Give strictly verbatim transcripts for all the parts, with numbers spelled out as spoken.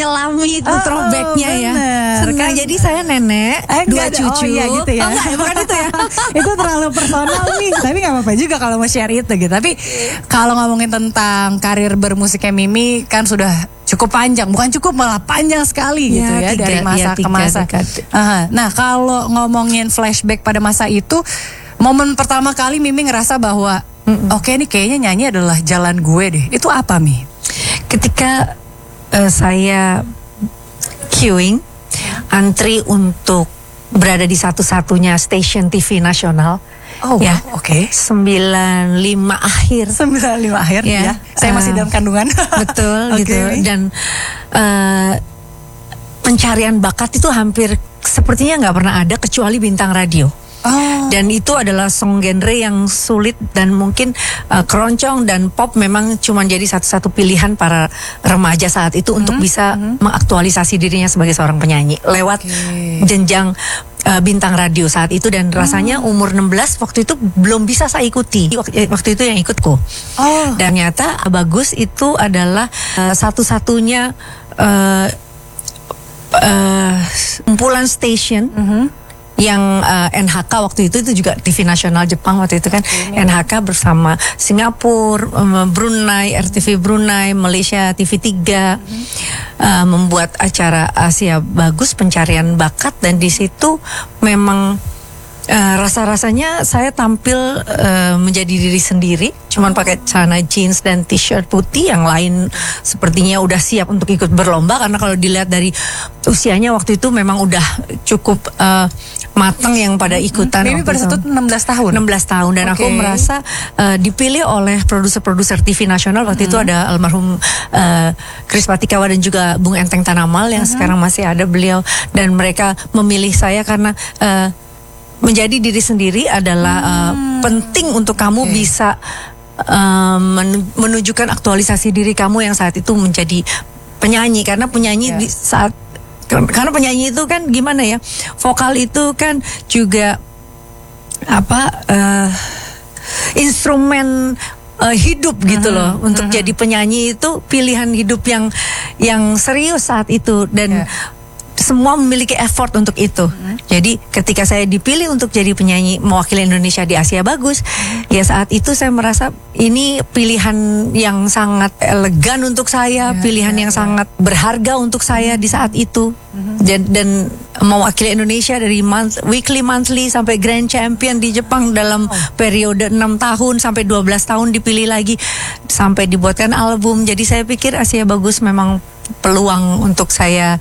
menyelami itu Oh, throwbacknya ya. bener. Senang. Kan- Jadi saya nenek, Eh, dua enggak ada. cucu. Oh iya gitu ya. Oh, enggak, bukan itu ya. Itu terlalu personal nih. Tapi gak apa-apa juga kalau mau share itu gitu. Tapi kalau ngomongin tentang karir bermusiknya Mimi kan sudah cukup panjang. Bukan cukup, malah panjang sekali gitu Ya, ya. tiga, dari masa ya, ke tiga masa. dekade. Aha. Nah kalau ngomongin flashback pada masa itu, momen pertama kali Mimi ngerasa bahwa oke nih kayaknya nyanyi adalah jalan gue deh. Itu apa Mi? Ketika uh, saya queuing, antri untuk berada di satu-satunya stasiun T V nasional. Oh ya, wow, oke. sembilan puluh lima akhir. sembilan puluh lima akhir ya. Ya, Saya masih uh, dalam kandungan. Betul Oke, gitu. Mi. Dan uh, pencarian bakat itu hampir sepertinya nggak pernah ada kecuali bintang radio. Oh. Dan itu adalah song genre yang sulit dan mungkin uh, keroncong dan pop memang cuma jadi satu-satu pilihan para remaja saat itu mm-hmm. untuk bisa mm-hmm. mengaktualisasi dirinya sebagai seorang penyanyi lewat okay. jenjang uh, bintang radio saat itu. Dan rasanya mm. umur enam belas waktu itu belum bisa saya ikuti. Waktu, waktu itu yang ikutku. Oh. Dan ternyata Bagus itu adalah uh, satu-satunya uh, uh, kumpulan station mm-hmm. yang uh, N H K waktu itu itu juga T V nasional Jepang waktu itu kan. Ini. N H K bersama Singapura, um, Brunei, R T V Brunei, Malaysia T V tiga mm-hmm. uh, membuat acara Asia Bagus pencarian bakat. Dan di situ memang uh, rasa-rasanya saya tampil uh, menjadi diri sendiri, cuman pakai celana jeans dan t-shirt putih. Yang lain sepertinya udah siap untuk ikut berlomba, karena kalau dilihat dari usianya waktu itu memang udah cukup uh, matang yang pada ikutan. Mimi pada saat itu enam belas tahun. enam belas tahun dan okay. aku merasa uh, dipilih oleh produser-produser T V nasional waktu hmm. itu ada almarhum uh, Kris Patikawa dan juga Bung Enteng Tanamal yang hmm. sekarang masih ada beliau, dan mereka memilih saya karena uh, menjadi diri sendiri adalah uh, hmm. penting untuk kamu okay. bisa uh, menunjukkan aktualisasi diri kamu yang saat itu menjadi penyanyi. Karena penyanyi yeah. di saat karena penyanyi itu kan gimana ya, vokal itu kan juga apa uh, instrumen uh, hidup gitu loh. Uh-huh. Untuk uh-huh. jadi penyanyi itu pilihan hidup yang yang serius saat itu, dan yeah. semua memiliki effort untuk itu. Hmm. Jadi ketika saya dipilih untuk jadi penyanyi mewakili Indonesia di Asia Bagus, hmm. ya saat itu saya merasa ini pilihan yang sangat elegan untuk saya, ya, pilihan ya, yang ya. sangat berharga untuk saya hmm. di saat itu. Hmm. Dan, dan mewakili Indonesia dari month, weekly, monthly sampai grand champion di Jepang dalam oh. periode enam tahun sampai dua belas tahun, dipilih lagi sampai dibuatkan album. Jadi saya pikir Asia Bagus memang peluang untuk saya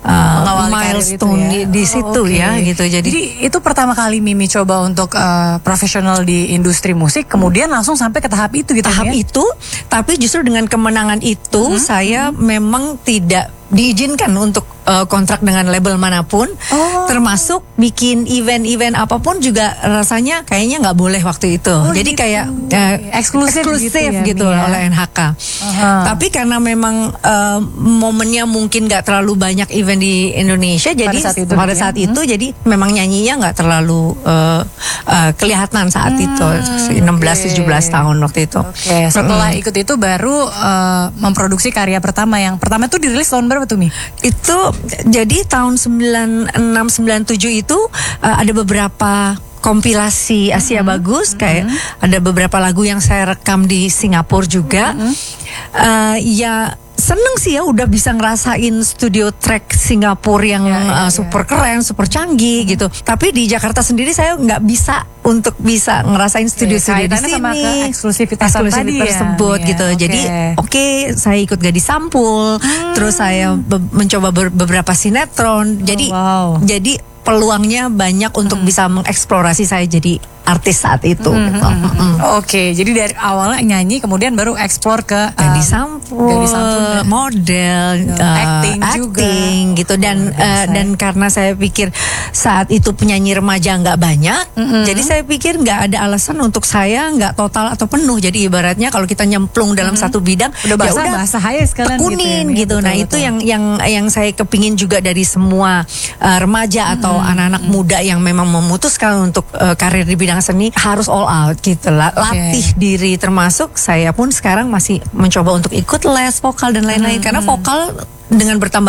uh, milestone ya. di, di situ oh, okay. ya gitu. Jadi, Jadi itu pertama kali Mimi coba untuk uh, profesional di industri musik, kemudian langsung sampai ke tahap itu gitu. Tahap ya? itu, tapi justru dengan kemenangan itu hmm? saya hmm. memang tidak diizinkan untuk uh, kontrak dengan label manapun, oh. termasuk bikin event-event apapun juga rasanya kayaknya nggak boleh waktu itu. Oh, Jadi gitu. kayak uh, eksklusif, eksklusif gitu, gitu ya, oleh N H K. Uh-huh. Tapi karena memang uh, momennya mungkin nggak terlalu banyak event di Indonesia, pada jadi saat itu, pada saat ya? itu hmm. jadi memang nyanyinya nggak terlalu uh, uh, kelihatan saat hmm, itu enam belas tujuh belas tahun waktu itu. Oke. Okay. Setelah hmm. ikut itu baru uh, memproduksi karya pertama. Yang pertama itu dirilis tahun berapa tuh Mi? Itu jadi tahun sembilan enam sembilan tujuh itu uh, ada beberapa kompilasi Asia mm-hmm. Bagus, kayak mm-hmm. ada beberapa lagu yang saya rekam di Singapura juga. Mm-hmm. uh, ya seneng sih ya udah bisa ngerasain studio track Singapura yang ya, ya, uh, super ya. keren, super canggih hmm. gitu. Tapi di Jakarta sendiri saya nggak bisa untuk bisa ngerasain studio-studio di sini. Sama ke eksklusivitas tadi tersebut ya. gitu. Ya, okay. Jadi oke, okay, saya ikut Gadis Sampul, hmm. terus saya be- mencoba ber- beberapa sinetron. Jadi oh, wow. jadi peluangnya banyak untuk hmm. bisa mengeksplorasi saya jadi artis saat itu. Hmm, gitu. hmm, hmm. hmm. Oke, okay, jadi dari awalnya nyanyi, kemudian baru eksplor ke Gadis Sampul, uh, model, uh, acting, acting juga. gitu. Dan oh, uh, dan karena saya pikir saat itu penyanyi remaja nggak banyak, mm-hmm. jadi saya pikir nggak ada alasan untuk saya nggak total atau penuh. Jadi ibaratnya kalau kita nyemplung dalam mm-hmm. satu bidang, udah bahasa, ya udah bahasa aja sekalian tekunin gitu. Ya, gitu. betul, Nah betul. itu yang yang yang saya kepingin juga dari semua uh, remaja mm-hmm. atau anak-anak mm-hmm. muda yang memang memutuskan untuk uh, karir di bidang seni harus all out gitu lah, okay. latih diri. Termasuk saya pun sekarang masih mencoba untuk ikut les vokal dan lain-lain, hmm. karena vokal dengan bertambah